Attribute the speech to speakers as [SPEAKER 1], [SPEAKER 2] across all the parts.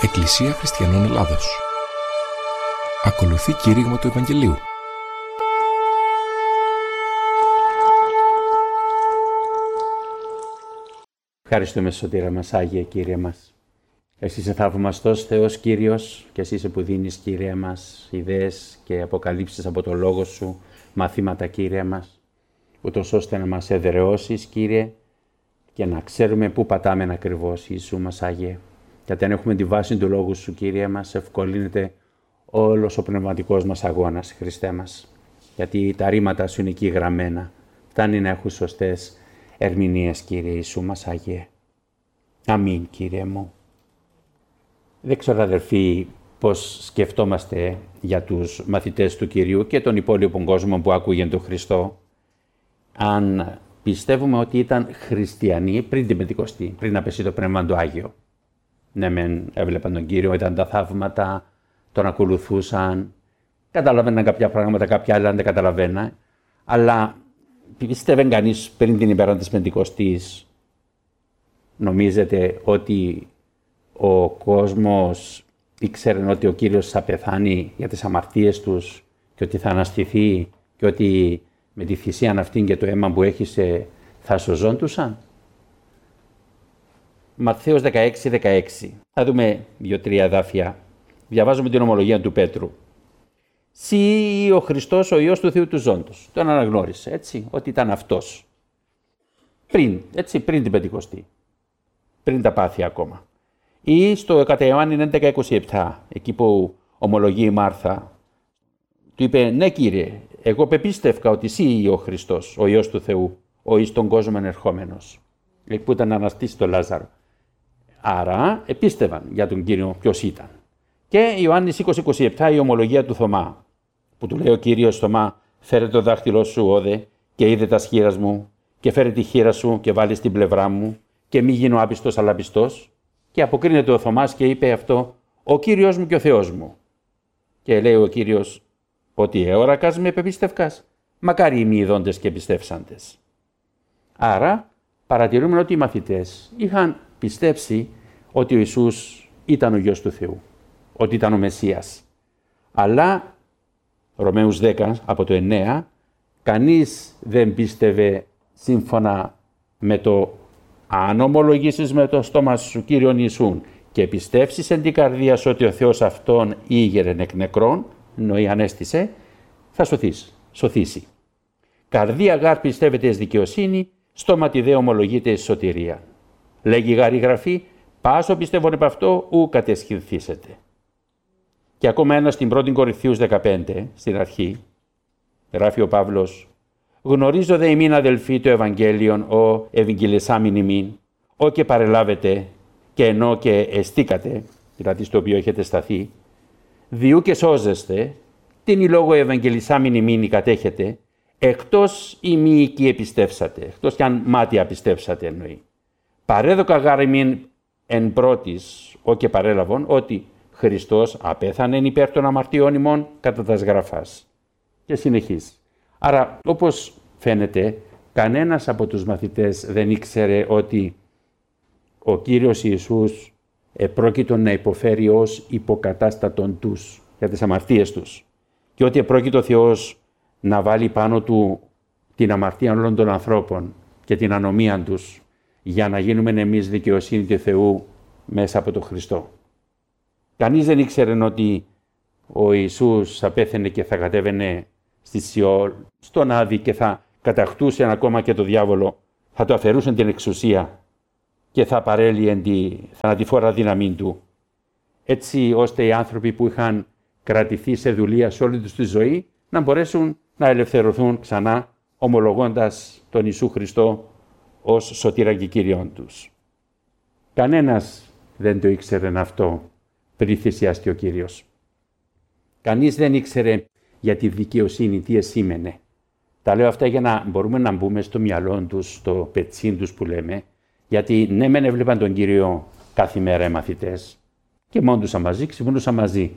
[SPEAKER 1] Εκκλησία Χριστιανών Ελλάδος. Ακολουθεί κήρυγμα του Ευαγγελίου.
[SPEAKER 2] Ευχαριστούμε, Σωτήρα μας, Άγιε Κύριε μας. Εσύ είσαι θαυμαστός Θεός Κύριος και εσύ είσαι που δίνεις, Κύριε μας, ιδέες και αποκαλύψεις από το Λόγο Σου, μαθήματα, Κύριε μας, ούτως ώστε να μας εδραιώσεις, Κύριε, και να ξέρουμε πού πατάμε ακριβώς, Ιησού μας, Άγιε. Γιατί αν έχουμε τη βάση του Λόγου Σου, Κύριε μας, ευκολύνεται όλος ο πνευματικός μας αγώνας, Χριστέ μας. Γιατί τα ρήματα Σου είναι εκεί γραμμένα. Φτάνει να έχουν σωστές ερμηνείες, Κύριε Ιησού μας, Άγιε. Αμήν, Κύριε μου. Δεν ξέρω, αδερφοί, πώς σκεφτόμαστε για τους μαθητές του Κυρίου και τον υπόλοιπο κόσμο που άκουγε τον Χριστό, αν πιστεύουμε ότι ήταν χριστιανοί πριν την Πεντηκοστή, πριν να πέσει το Πνεύμα του Άγιο. Ναι, μεν έβλεπαν τον Κύριο, ήταν τα θαύματα, τον ακολουθούσαν, καταλαβαίναν κάποια πράγματα, κάποια άλλα δεν καταλαβαίναν, αλλά πιστεύει κανείς πριν την ημέρα της Πεντηκοστής, νομίζετε ότι ο κόσμος ήξερε ότι ο Κύριος θα πεθάνει για τις αμαρτίες τους και ότι θα αναστηθεί και ότι με τη θυσία αυτήν και το αίμα που έχησε θα σωζόντουσαν? Ματθαίος 16. Θα δούμε 2-3 εδάφια. Διαβάζουμε την ομολογία του Πέτρου. «Συ ο Χριστός, ο Υιός του Θεού του Ζώντος». Τον αναγνώρισε, έτσι, ότι ήταν αυτός. Πριν την Πεντηκοστή. Πριν τα πάθη ακόμα. Ή στο κατά Ιωάννη 11:27, εκεί που ομολογεί η Μάρθα, του είπε: «Ναι, Κύριε, εγώ πεπίστευκα ότι εσύ ο Χριστός, ο Υιός του Θεού, ο εις τον κόσμο ερχόμενος». Εκεί που ήταν να αναστήσει τον Λάζαρο. Άρα επίστευαν για τον Κύριο ποιος ήταν. Και Ιωάννης 20:27, η ομολογία του Θωμά, που του λέει ο Κύριος: «Θωμά, φέρε το δάχτυλό σου, όδε, και είδε τα σχήρας μου, και φέρε τη χείρα σου και βάλει στην πλευρά μου, και μη γίνω άπιστος αλλά πιστός». Και αποκρίνεται ο Θωμάς και είπε αυτό: «Ο Κύριος μου και ο Θεός μου». Και λέει ο Κύριος: «Ότι εώρακας με πεπίστευκας, μακάρι οι μη ειδώντες και πιστεύσαντες». Άρα παρατηρούμε ότι οι μαθητές είχαν πιστέψει ότι ο Ιησούς ήταν ο Υιός του Θεού, ότι ήταν ο Μεσσίας. Αλλά, Ρωμαίους 10 από το 9, κανείς δεν πίστευε σύμφωνα με το «αν ομολογήσεις με το στόμα σου Κύριον Ιησούν και πιστεύσεις εν την καρδία σου ότι ο Θεός αυτόν ήγερεν εκ νεκρών», εννοεί ανέστησε, θα σωθήσει. «Καρδία γάρ πιστεύετε εις δικαιοσύνη, στόματι δε ομολογείται εις σωτηρία. Λέγει γάρ η Γραφή, πάσο πιστεύων επ' αυτό ου κατεσχυνθήσετε». Και ακόμα ένα στην 1 Κορινθίους 15, στην αρχή, γράφει ο Παύλος: «Γνωρίζω δε ημίν αδελφοί το Ευαγγέλιον, ο ευαγγελισάμιν ημίν, ο και παρελάβετε και ενώ και εστίκατε», δηλαδή στο οποίο έχετε σταθεί, «διού και σώζεστε, την η λόγω ευαγγελισάμιν ημίν κατέχετε, εκτός ημί εκεί επιστεύσατε», εκτός κι αν μάτια πιστέψατε εννοεί. «Παρέδοκα γάρ ημίν εν πρώτης, ο και παρέλαβον, ότι Χριστός απέθανεν υπέρ των αμαρτιών ημών κατά τας γραφάς». Και συνεχίζει. Άρα, όπως φαίνεται, κανένας από τους μαθητές δεν ήξερε ότι ο Κύριος Ιησούς επρόκειτο να υποφέρει ως υποκατάστατον τους για τις αμαρτίες τους και ότι επρόκειτο ο Θεός να βάλει πάνω του την αμαρτία όλων των ανθρώπων και την ανομία τους για να γίνουμε εμείς δικαιοσύνη του Θεού μέσα από τον Χριστό. Κανείς δεν ήξερε ότι ο Ιησούς θα πέθαινε και θα κατέβαινε στη Σιόλ, στον Άδη, και θα κατακτούσε ακόμα και το διάβολο, θα του αφαιρούσαν την εξουσία και θα παρέλυε τη θανατηφόρα δύναμή του, έτσι ώστε οι άνθρωποι που είχαν κρατηθεί σε δουλεία σε όλη τους τη ζωή να μπορέσουν να ελευθερωθούν ξανά, ομολογώντας τον Ιησού Χριστό ως σωτήρα και Κύριον τους. Κανένας δεν το ήξερε αυτό πριν θυσιαστεί ο Κύριος. Κανείς δεν ήξερε για τη δικαιοσύνη τι εσήμενε. Τα λέω αυτά για να μπορούμε να μπούμε στο μυαλό τους, στο πετσίν τους που λέμε, γιατί ναι μεν έβλεπαν τον Κύριο κάθε μέρα οι μαθητές και μόντουσαν μαζί, ξυπνούσαν μαζί.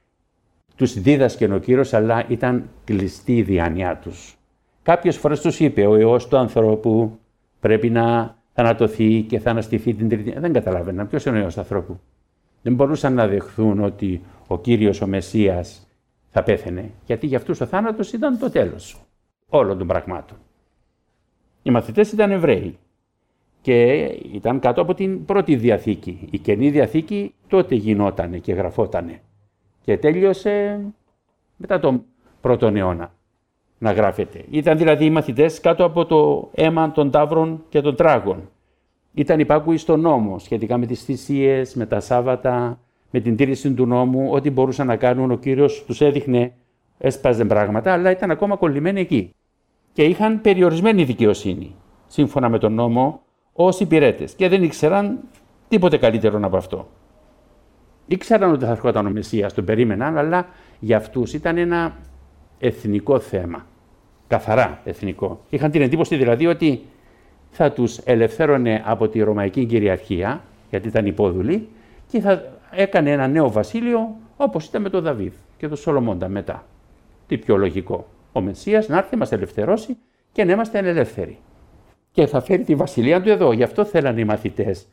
[SPEAKER 2] Τους δίδασκε ο Κύριος, αλλά ήταν κλειστή η διάνοιά τους. Κάποιες φορές τους είπε: «Ο Υιός του ανθρώπου πρέπει να θανατωθεί και θα αναστηθεί την τρίτη». Δεν καταλάβαιναν ποιος είναι ο Υιός του ανθρώπου. Δεν μπορούσαν να δεχθούν ότι ο Κύριος ο Μεσσίας θα πέθαινε, γιατί για αυτούς ο θάνατος ήταν το τέλος όλων των πραγμάτων. Οι μαθητές ήταν Εβραίοι και ήταν κάτω από την πρώτη Διαθήκη. Η Καινή Διαθήκη τότε γινότανε και γραφότανε και τέλειωσε μετά τον πρώτον αιώνα να γράφεται. Ήταν δηλαδή οι μαθητές κάτω από το αίμα των ταύρων και των τράγων. Ήταν υπάκουοι στον νόμο σχετικά με τις θυσίες, με τα Σάββατα, με την τήρηση του νόμου, ό,τι μπορούσαν να κάνουν. Ο Κύριος τους έδειχνε, έσπαζε πράγματα, αλλά ήταν ακόμα κολλημένοι εκεί. Και είχαν περιορισμένη δικαιοσύνη, σύμφωνα με τον νόμο, ως υπηρέτες και δεν ήξεραν τίποτε καλύτερο από αυτό. Ήξεραν ότι θα έρχονταν ο Μεσσίας, τον περίμεναν, αλλά για αυτούς ήταν ένα εθνικό θέμα, καθαρά εθνικό. Είχαν την εντύπωση δηλαδή ότι θα τους ελευθέρωνε από τη Ρωμαϊκή κυριαρχία, γιατί ήταν υπόδουλοι, και θα έκανε ένα νέο βασίλειο όπως ήταν με τον Δαβίδ και τον Σολομώντα μετά. Τι πιο λογικό. Ο Μεσσίας να έρθει, μας ελευθερώσει και να είμαστε ελεύθεροι. Και θα φέρει τη βασιλεία του εδώ. Γι' αυτό θέλανε οι μαθητές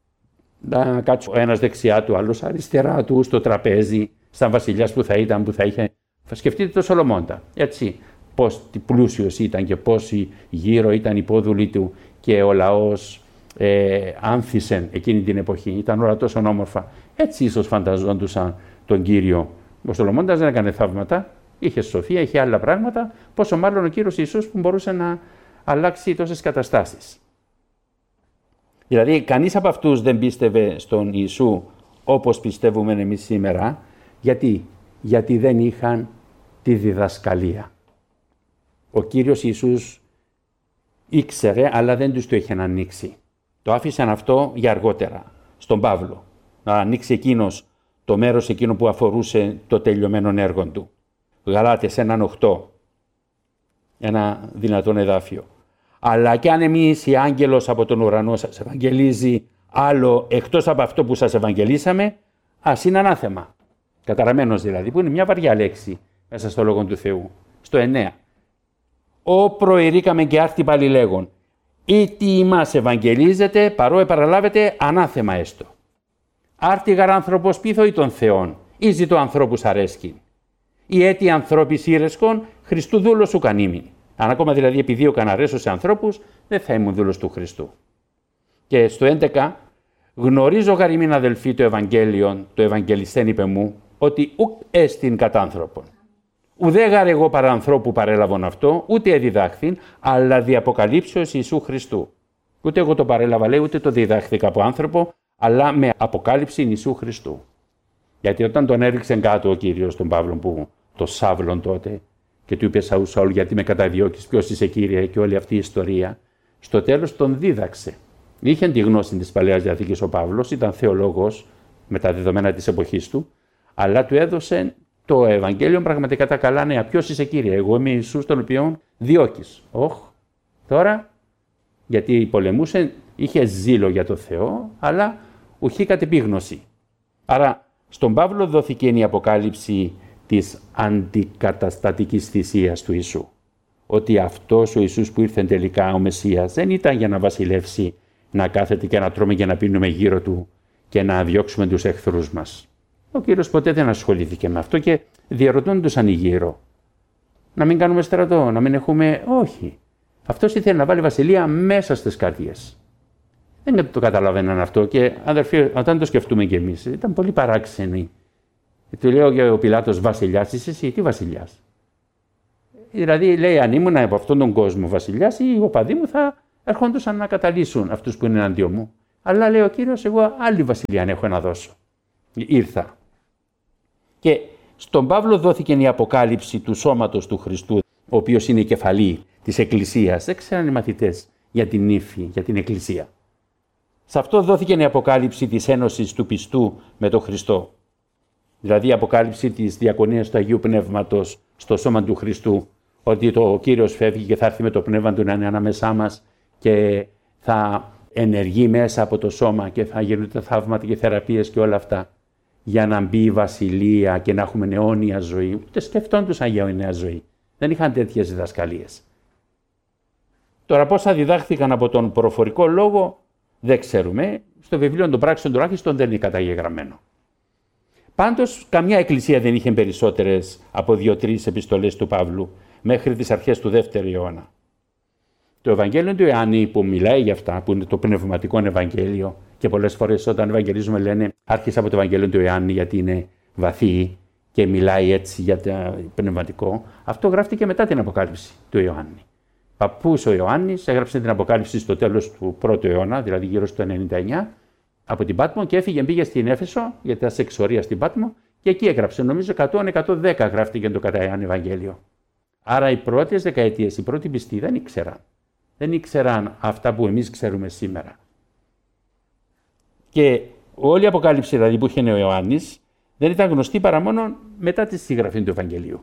[SPEAKER 2] να κάτσουν ο ένας δεξιά του, άλλος αριστερά του, στο τραπέζι, σαν βασιλιάς που θα ήταν, που θα είχε. Σκεφτείτε τον Σολομώντα, έτσι. Πώς πλούσιος ήταν και πόσοι γύρω ήταν υπόδουλοι του και ο λαός άνθησεν εκείνη την εποχή. Ήταν όλα τόσο όμορφα. Έτσι ίσως φανταζόντουσαν τον Κύριο. Ο Σολομώντας δεν έκανε θαύματα, είχε σοφία, είχε άλλα πράγματα, πόσο μάλλον ο Κύριος Ιησούς που μπορούσε να αλλάξει τόσες καταστάσεις. Δηλαδή, κανείς από αυτούς δεν πίστευε στον Ιησού όπως πιστεύουμε εμείς σήμερα. Γιατί δεν είχαν τη διδασκαλία. Ο Κύριος Ιησούς ήξερε, αλλά δεν τους το είχε να ανοίξει. Το άφησαν αυτό για αργότερα, στον Παύλο, να ανοίξει εκείνος το μέρος εκείνο που αφορούσε το τελειωμένο έργο του. Γαλάτες 1:8, ένα δυνατόν εδάφιο. Αλλά κι αν εμείς οι άγγελος από τον ουρανό σας ευαγγελίζει άλλο εκτός από αυτό που σας ευαγγελίσαμε, ας είναι ανάθεμα. Καταραμένος δηλαδή, που είναι μια βαριά λέξη μέσα στο Λόγο του Θεού. Στο 9. «Ω προερήκαμε και άρτη πάλι λέγον, ή τι ημάς ευαγγελίζεται, παρό επαραλάβετε ανάθεμα έστω. Άρτη γαρ άνθρωπος πείθω ή των Θεών, ή ζητώ ανθρώπους αρέσκην. Ή έτη ανθρώπης ήρεσκον, Χριστού δούλος σου κανήμην». Αν ακόμα δηλαδή επιδίωκαν αρέσω σε ανθρώπους, δεν θα ήμουν δούλος του Χριστού. Και στο 11, «Γνωρίζω γαριμήν αδελφοί το Ευαγγέλιον, το Ευαγγελιστέν είπε μου, ότι ουκ έστιν κατά άνθρωπον. Ουδέ γαρ εγώ παρά ανθρώπου παρέλαβον αυτό, ούτε εδιδάχθην, αλλά δι' αποκαλύψεως Ιησού Χριστού. Ούτε εγώ το παρέλαβα, λέει, ούτε το διδάχθηκα από άνθρωπο, αλλά με αποκάλυψη Ιησού Χριστού. Γιατί όταν τον έριξε κάτω ο Κύριος τον Παύλο, που το Σάβλον τότε, και του είπε Σαούλ, Σαούλ, γιατί με καταδιώκεις, ποιος είσαι Κύριε, και όλη αυτή η ιστορία, στο τέλος τον δίδαξε. Είχε τη γνώση της Παλαιάς Διαθήκης ο Παύλος, ήταν θεολόγος με τα δεδομένα της εποχής του, αλλά του έδωσε το Ευαγγέλιο πραγματικά τα καλά νέα. Ποιος είσαι Κύριε, εγώ είμαι Ιησούς τον οποίον διώκεις. Τώρα, γιατί πολεμούσε, είχε ζήλο για το Θεό, αλλά ουχή κατ' επίγνωση. Άρα, στον Παύλο δόθηκε η αποκάλυψη της αντικαταστατικής θυσίας του Ιησού. Ότι αυτός ο Ιησούς που ήρθε τελικά ο Μεσσίας δεν ήταν για να βασιλεύσει, να κάθεται και να τρώμε και να πίνουμε γύρω του και να διώξουμε τους εχθρούς μας. Ο Κύριος ποτέ δεν ασχολήθηκε με αυτό και διαρωτούντουσαν γύρω. Να μην κάνουμε στρατό, να μην έχουμε... Όχι. Αυτός ήθελε να βάλει βασιλεία μέσα στις καρδιές. Δεν το καταλαβαίναν αυτό και αδερφοί, όταν το σκεφτούμε κι εμείς, ήταν πολύ παράξενοι. Του λέω και ο Πιλάτος, βασιλιάς είσαι εσύ, τι βασιλιάς. Δηλαδή λέει, αν ήμουν από αυτόν τον κόσμο βασιλιάς, οι οπαδοί μου θα ερχόντουσαν να καταλύσουν αυτούς που είναι εναντίον μου. Αλλά λέει ο Κύριος, εγώ άλλη βασιλεία έχω να δώσω. Ήρθα. Και στον Παύλο δόθηκε η αποκάλυψη του σώματος του Χριστού, ο οποίος είναι η κεφαλή της Εκκλησίας. Δεν ξέραν οι μαθητές για την ύφη, για την Εκκλησία. Σε αυτό δόθηκε η αποκάλυψη της ένωσης του πιστού με τον Χριστό. Δηλαδή η αποκάλυψη της διακονίας του Αγίου Πνεύματος στο σώμα του Χριστού. Ότι ο Κύριος φεύγει και θα έρθει με το Πνεύμα του να είναι ανάμεσά μας και θα ενεργεί μέσα από το σώμα και θα γίνουν τα θαύματα και θεραπείες και όλα αυτά. Για να μπει η βασιλεία και να έχουμε αιώνια ζωή. Ούτε σκεφτόντουσαν για αιώνια ζωή. Δεν είχαν τέτοιες διδασκαλίες. Τώρα πόσα διδάχθηκαν από τον προφορικό λόγο δεν ξέρουμε. Στο βιβλίο των πράξεων τουλάχιστον δεν είναι καταγεγραμμένο. Πάντως, καμιά εκκλησία δεν είχε περισσότερες από 2-3 επιστολές του Παύλου μέχρι τις αρχές του 2ου αιώνα. Το Ευαγγέλιο του Ιωάννη που μιλάει για αυτά, που είναι το πνευματικό Ευαγγέλιο, και πολλές φορές όταν ευαγγελίζουμε λένε άρχισε από το Ευαγγέλιο του Ιωάννη γιατί είναι βαθύ και μιλάει έτσι για το πνευματικό, αυτό γράφτηκε μετά την Αποκάλυψη του Ιωάννη. Παππούς ο Ιωάννης έγραψε την Αποκάλυψη στο τέλος του 1ου αιώνα, δηλαδή γύρω στο 99, από την Πάτμο και πήγε στην Έφεσο, γιατί ήταν σε εξορία στην Πάτμο, και εκεί έγραψε. Νομίζω 100-110 γράφτηκε το κατά Ιωάννη Ευαγγέλιο. Άρα οι πρώτες δεκαετίες, οι πρώτοι πιστοί δεν ήξεραν. Δεν ήξεραν αυτά που εμείς ξέρουμε σήμερα. Και όλη η Αποκάλυψη δηλαδή που είχε ο Ιωάννης δεν ήταν γνωστή παρά μόνο μετά τη συγγραφή του Ευαγγελίου.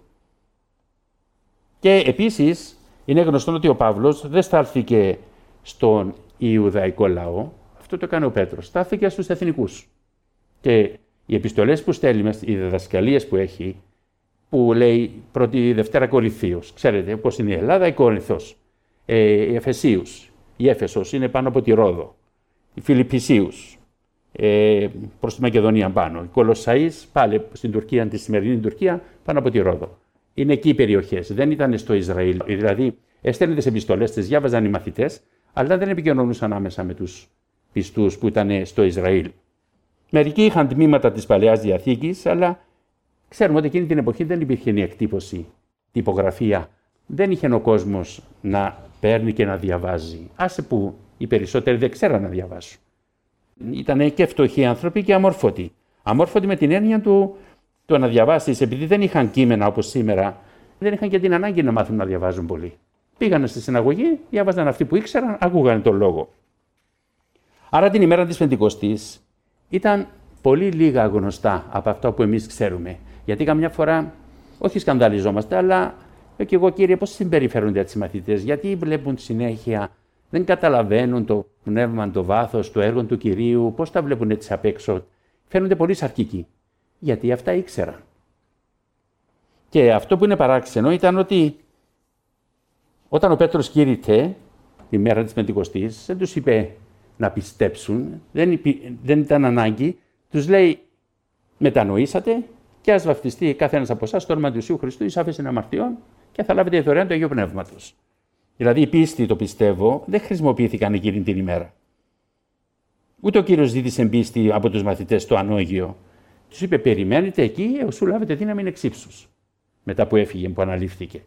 [SPEAKER 2] Και επίσης είναι γνωστό ότι ο Παύλος δεν στάλθηκε στον Ιουδαϊκό λαό, αυτό το έκανε ο Πέτρος, στάθηκε στους εθνικούς. Και οι επιστολές που στέλνει, οι διδασκαλίες που έχει, που λέει πρώτη Δευτέρα Κορινθίους, ξέρετε πώς είναι η Ελλάδα, η Κόρινθος, οι Εφεσίους, η Έφεσος είναι πάνω από τη Ρόδο, οι Φιλιππισίους, προς τη Μακεδονία πάνω, οι Κολοσσαείς πάλι στην Τουρκία, τη σημερινή Τουρκία, πάνω από τη Ρόδο. Είναι εκεί οι περιοχές, δεν ήταν στο Ισραήλ. Δηλαδή, έστελνε τις επιστολές, τις διάβαζαν οι μαθητές, αλλά δεν επικοινωνούσαν άμεσα με τους πιστούς που ήταν στο Ισραήλ. Μερικοί είχαν τμήματα της Παλαιάς Διαθήκης, αλλά ξέρουμε ότι εκείνη την εποχή δεν υπήρχε η εκτύπωση, τυπογραφία. Δεν είχε ο κόσμος να παίρνει και να διαβάζει. Άσε που οι περισσότεροι δεν ξέραν να διαβάσουν. Ήταν και φτωχοί άνθρωποι και αμόρφωτοι. Αμόρφωτοι με την έννοια του να διαβάσεις, επειδή δεν είχαν κείμενα όπως σήμερα, δεν είχαν και την ανάγκη να μάθουν να διαβάζουν πολύ. Πήγανε στη συναγωγή, διάβαζαν αυτοί που ήξεραν, ακούγανε τον λόγο. Άρα την ημέρα της Πεντηκοστής ήταν πολύ λίγα γνωστά από αυτά που εμείς ξέρουμε. Γιατί καμιά φορά, όχι σκανδαλιζόμαστε, αλλά και εγώ κύριε, πώς συμπεριφέρονται έτσι οι μαθητές, γιατί βλέπουν συνέχεια, δεν καταλαβαίνουν το πνεύμα, το βάθος, το έργο του Κυρίου, πώς τα βλέπουν έτσι απ' έξω. Φαίνονται πολύ σαρκικοί, γιατί αυτά ήξεραν. Και αυτό που είναι παράξενο ήταν ότι όταν ο Πέτρος κήρυτε τη μέρα της Πεντηκοστής, δεν τους είπε να πιστέψουν, δεν ήταν ανάγκη, τους λέει μετανοήσατε και ας βαφτιστεί κάθε ένας από εσάς στο όνομα του Ιησού Χριστού εις άφεσιν αμαρτιών και θα λάβετε δωρεάν του Αγίου Πνεύματος. Δηλαδή η πίστη, το πιστεύω, δεν χρησιμοποιήθηκαν εκείνη την ημέρα. Ούτε ο Κύριος ζήτησε πίστη από τους μαθητές στο ανώγειο. Τους είπε περιμένετε εκεί έως σου λάβετε δύναμη εξ ύψους. Μετά που έφυγε, που αναλήφθηκε.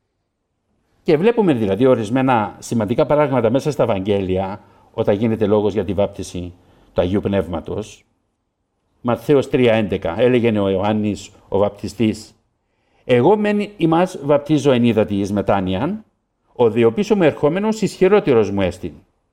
[SPEAKER 2] Και βλέπουμε δηλαδή ορισμένα σημαντικά πράγματα μέσα στα Ευαγγέλια όταν γίνεται λόγος για τη βάπτιση του Αγίου Πνεύματος. Ματθαίος 3:11 έλεγε ο Ιωάννης ο βαπτιστής «Εγώ μεν ημάς βαπτίζω εν ύδατι εις μετάνοιαν, ο διοπίσω μου ερχόμενος ισχυρότερος μου έστιν.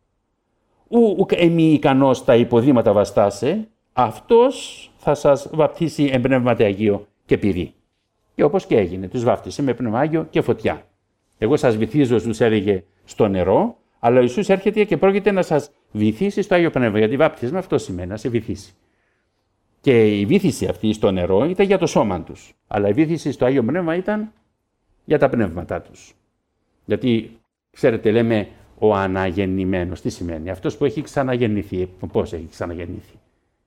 [SPEAKER 2] Ουκ εμεί ικανός τα υποδήματα βαστάσε, αυτός θα σας βαπτίσει εν πνεύματι Αγίο και πυρί». Και όπως και έγινε, τους βάφτισε με πνεύμα Άγιο και φωτιά. «Εγώ σας βυθίζω», τους έλεγε, στο νερό, αλλά ο Ιησούς έρχεται και πρόκειται να σας βυθίσει στο Άγιο Πνεύμα, γιατί βάπτισμα αυτό σημαίνει, να σε βυθίσει. Και η βύθιση αυτή στο νερό ήταν για το σώμα τους, αλλά η βύθιση στο Άγιο Πνεύμα ήταν για τα πνεύματά τους. Γιατί, ξέρετε, λέμε ο αναγεννημένος, τι σημαίνει, αυτός που έχει ξαναγεννηθεί, πώς έχει ξαναγεννηθεί.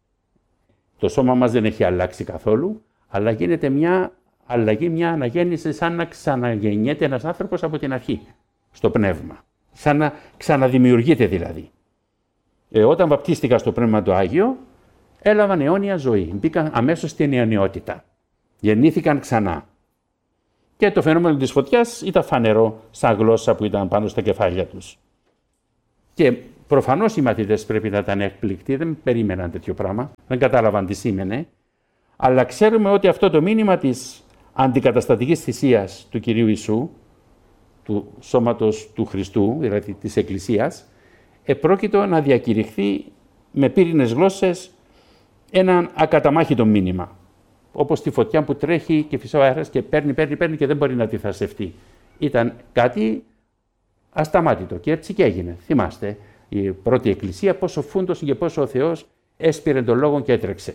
[SPEAKER 2] Το σώμα μας δεν έχει αλλάξει καθόλου, αλλά γίνεται μια αλλαγή, μια αναγέννηση, σαν να ξαναγεννιέται ένας άνθρωπος από την αρχή, στο πνεύμα. Σαν να ξαναδημιουργείται δηλαδή. Όταν βαπτίστηκα στο Πνεύμα το Άγιο, έλαβαν αιώνια ζωή. Μπήκαν αμέσως στην αιωνιότητα. Γεννήθηκαν ξανά. Και το φαινόμενο της φωτιάς ήταν φανερό σαν γλώσσα που ήταν πάνω στα κεφάλια τους. Και προφανώς οι μαθητές πρέπει να ήταν έκπληκτοι, δεν περίμεναν τέτοιο πράγμα, δεν κατάλαβαν τι σήμαινε. Αλλά ξέρουμε ότι αυτό το μήνυμα της αντικαταστατικής θυσίας του Κυρίου Ιησού, του σώματος του Χριστού, δηλαδή της Εκκλησίας, επρόκειτο να διακηρυχθεί με πύρινες γλώσσες έναν ακαταμάχητο μήνυμα. Όπως τη φωτιά που τρέχει και φυσάει ο αέρας και παίρνει και δεν μπορεί να αντιθασευτεί. Ήταν κάτι ασταμάτητο και έτσι και έγινε. Θυμάστε, η πρώτη Εκκλησία πόσο φούντωσε και πόσο ο Θεός έσπηρε τον λόγο και έτρεξε.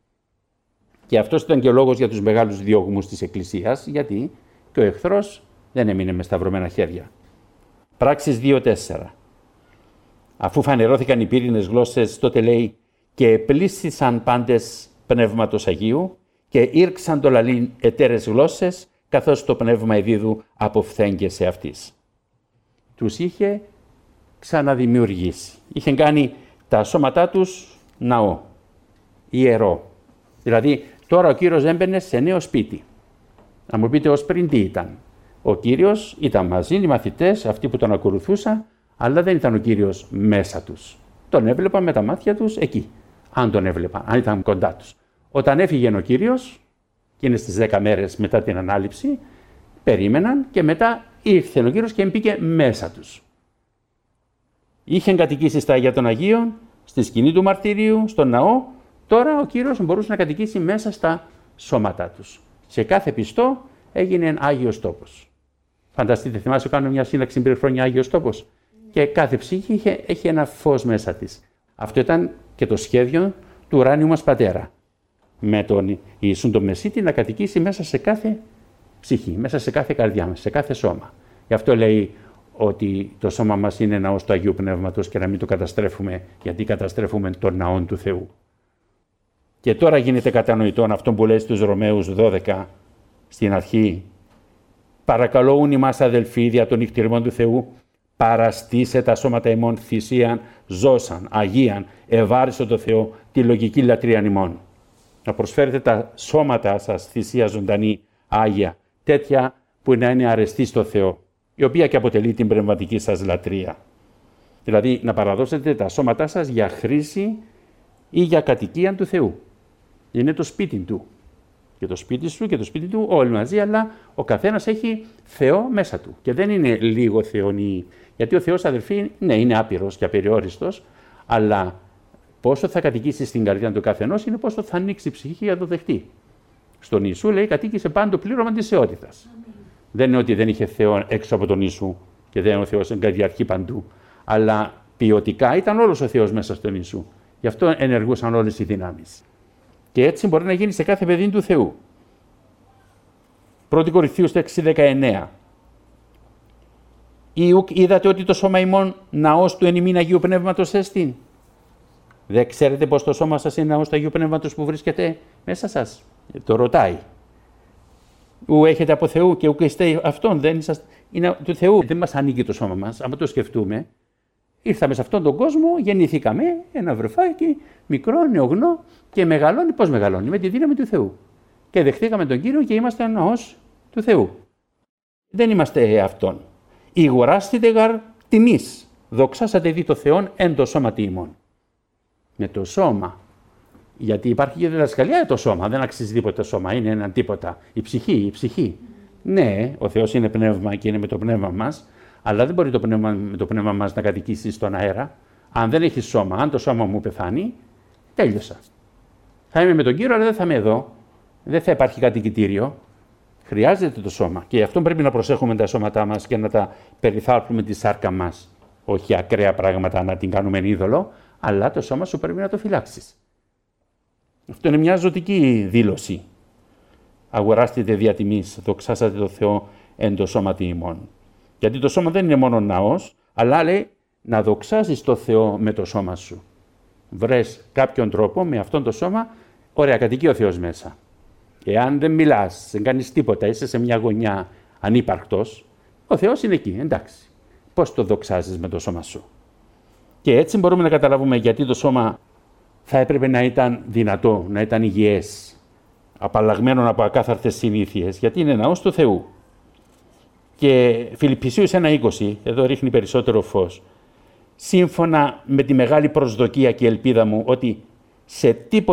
[SPEAKER 2] Και αυτός ήταν και ο λόγος για τους μεγάλους διώγμους της Εκκλησίας, γιατί και ο εχθρός δεν έμεινε με σταυρωμένα χέρια. Πράξεις 2:4. Αφού φανερώθηκαν οι πύρινες γλώσσες, τότε λέει «και επλήσθησαν πάντες Πνεύματος Αγίου και ήρξαν το λαλήν εταίρες γλώσσες, καθώς το πνεύμα εδίδου αποφθέγγε αυτής. Τους είχε ξαναδημιουργήσει. Είχε κάνει τα σώματά τους ναό, ιερό. Δηλαδή τώρα ο Κύριος έμπαινε σε νέο σπίτι. Να μου πείτε ως πριν τι ήταν. Ο Κύριος ήταν μαζί, οι μαθητές, αυτοί που τον ακολουθούσαν, αλλά δεν ήταν ο Κύριος μέσα τους. Τον έβλεπαν με τα μάτια τους εκεί, αν τον έβλεπαν, αν ήταν κοντά τους. Όταν έφυγε ο Κύριος, και είναι στις 10 μέρες μετά την Ανάληψη, περίμεναν και μετά ήρθε ο Κύριος και μπήκε μέσα τους. Είχε κατοικήσει στα Αγία των Αγίων, στη σκηνή του μαρτυρίου, στον ναό. Τώρα ο Κύριος μπορούσε να κατοικήσει μέσα στα σώματά τους. Σε κάθε πιστό έγινε Άγιος Τόπος. Φανταστείτε, θυμάσαι, κάνουμε μια σύνταξη πριν χρόνια Άγιος Τόπος. Και κάθε ψυχή έχει ένα φως μέσα της. Αυτό ήταν και το σχέδιο του ουράνιου μας Πατέρα. Με τον Ιησούν τον Μεσίτη να κατοικήσει μέσα σε κάθε ψυχή, μέσα σε κάθε καρδιά μας, σε κάθε σώμα. Γι' αυτό λέει ότι το σώμα μας είναι ναός του Αγίου Πνεύματος και να μην το καταστρέφουμε, γιατί καταστρέφουμε τον ναό του Θεού. Και τώρα γίνεται κατανοητόν αυτό που λέει στους Ρωμαίους 12 στην αρχή. Παρακαλώ ούν ημάς αδελφοί δια των νυχτηριμών του Θεού, παραστήσε τα σώματα ημών θυσίαν, ζώσαν, αγίαν, ευάριστο το Θεό, τη λογική λατρείαν ημών. Να προσφέρετε τα σώματα σας θυσία ζωντανή, άγια, τέτοια που να είναι αρεστή στο Θεό, η οποία και αποτελεί την πνευματική σας λατρεία. Δηλαδή να παραδώσετε τα σώματά σας για χρήση ή για κατοικία του Θεού. Είναι το σπίτι του. Και το σπίτι σου και το σπίτι του όλοι μαζί, αλλά ο καθένας έχει Θεό μέσα του. Και δεν είναι λίγο θεονή. Γιατί ο Θεός, αδελφοί, ναι, είναι άπειρος και απεριόριστος, αλλά πόσο θα κατοικήσει στην καρδιά του καθενός είναι πόσο θα ανοίξει η ψυχή για να το δεχτεί. Στον Ιησού λέει κατοίκησε πάντο πλήρωμα της θεότητας. Δεν είναι ότι δεν είχε Θεό έξω από τον Ιησού και δεν είναι ο Θεός εγκαδιαρχεί παντού, αλλά ποιοτικά ήταν όλος ο Θεός μέσα στον Ιησού. Γι' αυτό ενεργούσαν όλες οι δυνάμεις. Και έτσι μπορεί να γίνει σε κάθε παιδί του Θεού. 1 Κορινθίους 6:19. Είδατε ότι το σώμα ημών ναός του εν ημίν Αγίου Πνεύματος έστιν. Δεν ξέρετε πως το σώμα σας είναι ναός του Αγίου Πνεύματος που βρίσκεται μέσα σας. Το ρωτάει. Ου έχετε από Θεού και ου είστε αυτόν, δεν είσαστε, είναι του Θεού. Δεν μας ανήκει το σώμα μας, άμα το σκεφτούμε. Ήρθαμε σε αυτόν τον κόσμο, γεννηθήκαμε, ένα βρεφάκι, μικρό, νεογνώ και μεγαλώνει. Πώς μεγαλώνει? Με τη δύναμη του Θεού. Και δεχτήκαμε τον Κύριο και είμαστε ναός του Θεού. Δεν είμαστε αυτόν. Ηγοράστητε γαρ τιμής. Δοξάσατε δι το Θεόν εν το σώματι ημών. Με το σώμα. Γιατί υπάρχει και διδασκαλία το σώμα. Δεν αξίζει τίποτα σώμα. Είναι ένα τίποτα. Η ψυχή. Ναι, ο Θεός είναι πνεύμα και είναι με το πνεύμα μας. Αλλά δεν μπορεί με το πνεύμα μας να κατοικήσει στον αέρα. Αν δεν έχει σώμα, αν το σώμα μου πεθάνει, τέλειωσα. Θα είμαι με τον Κύριο, αλλά δεν θα είμαι εδώ. Δεν θα υπάρχει κατοικητήριο. Χρειάζεται το σώμα. Και γι' αυτό πρέπει να προσέχουμε τα σώματά μας και να τα περιθάλπουμε τη σάρκα μας. Όχι ακραία πράγματα να την κάνουμε είδωλο, αλλά το σώμα σου πρέπει να το φυλάξεις. Αυτό είναι μια ζωτική δήλωση. Αγοράστητε δια τιμής, δοξάσατε το Θεό εν το σώματι ημών. Γιατί το σώμα δεν είναι μόνο ναός, αλλά λέει να δοξάσεις το Θεό με το σώμα σου. Βρες κάποιον τρόπο με αυτόν το σώμα, ωραία, κατοικεί ο Θεός μέσα. Εάν δεν μιλάς, δεν κάνεις τίποτα, είσαι σε μια γωνιά ανύπαρκτος, ο Θεός είναι εκεί, εντάξει. Πώς το δοξάζεις με το σώμα σου? Και έτσι μπορούμε να καταλάβουμε γιατί το σώμα θα έπρεπε να ήταν δυνατό, να ήταν υγιές, απαλλαγμένο από ακάθαρτες συνήθειες, γιατί είναι ναός του Θεού. Και Φιλιππισίους 1:20, εδώ ρίχνει περισσότερο φως, σύμφωνα με τη μεγάλη προσδοκία και ελπίδα μου ότι σε τίποτα